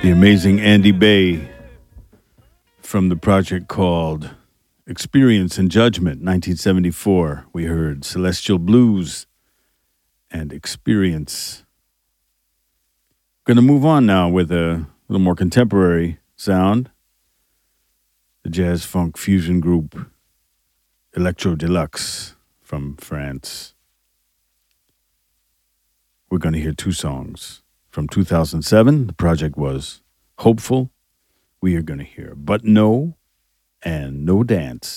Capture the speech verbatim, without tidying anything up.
The amazing Andy Bay from the project called Experience and Judgment, nineteen seventy-four. We heard Celestial Blues and Experience. Going to move on now with a little more contemporary sound. The jazz funk fusion group Electro Deluxe from France. We're going to hear two songs. From two thousand seven, the project was Hopeful. We are going to hear But No and No Dance.